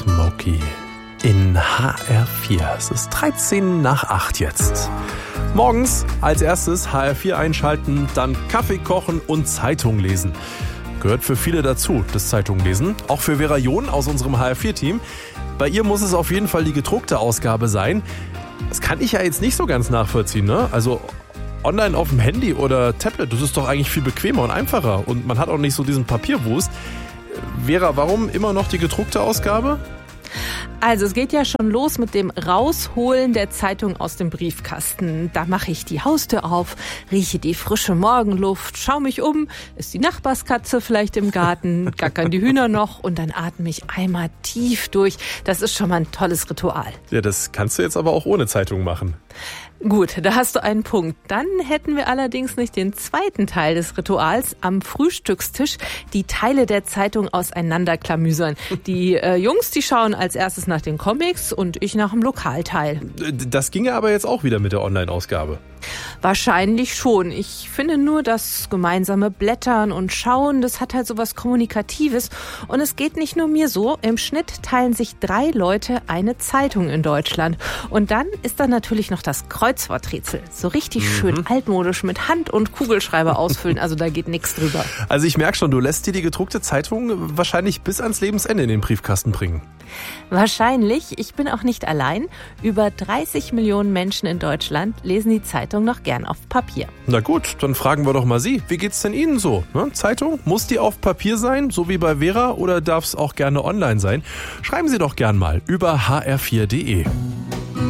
Smokey in HR4. Es ist 13 nach 8 jetzt. Morgens als erstes HR4 einschalten, dann Kaffee kochen und Zeitung lesen. Gehört für viele dazu, das Zeitunglesen. Auch für Vera John aus unserem HR4-Team. Bei ihr muss es auf jeden Fall die gedruckte Ausgabe sein. Das kann ich ja jetzt nicht so ganz nachvollziehen, ne? Also online auf dem Handy oder Tablet, das ist doch eigentlich viel bequemer und einfacher. Und man hat auch nicht so diesen Papierwust. Vera, warum immer noch die gedruckte Ausgabe? Also es geht ja schon los mit dem Rausholen der Zeitung aus dem Briefkasten. Da mache ich die Haustür auf, rieche die frische Morgenluft, schaue mich um, ist die Nachbarskatze vielleicht im Garten, gackern die Hühner noch und dann atme ich einmal tief durch. Das ist schon mal ein tolles Ritual. Ja, das kannst du jetzt aber auch ohne Zeitung machen. Gut, da hast du einen Punkt. Dann hätten wir allerdings nicht den zweiten Teil des Rituals, am Frühstückstisch die Teile der Zeitung auseinanderklamüsern. Die Jungs, die schauen als erstes nach den Comics und ich nach dem Lokalteil. Das ginge aber jetzt auch wieder mit der Online-Ausgabe. Wahrscheinlich schon. Ich finde nur, das gemeinsame Blättern und Schauen, das hat halt so was Kommunikatives. Und es geht nicht nur mir so. Im Schnitt teilen sich 3 Leute eine Zeitung in Deutschland. Und dann ist da natürlich noch das Kreuzworträtsel. So richtig schön altmodisch mit Hand- und Kugelschreiber ausfüllen. Also da geht nichts drüber. Also ich merke schon, du lässt dir die gedruckte Zeitung wahrscheinlich bis ans Lebensende in den Briefkasten bringen. Wahrscheinlich. Ich bin auch nicht allein. Über 30 Millionen Menschen in Deutschland lesen die Zeitung noch gern auf Papier. Na gut, dann fragen wir doch mal Sie. Wie geht's denn Ihnen so? Ne? Zeitung, muss die auf Papier sein, so wie bei Vera, oder darf es auch gerne online sein? Schreiben Sie doch gern mal über hr4.de.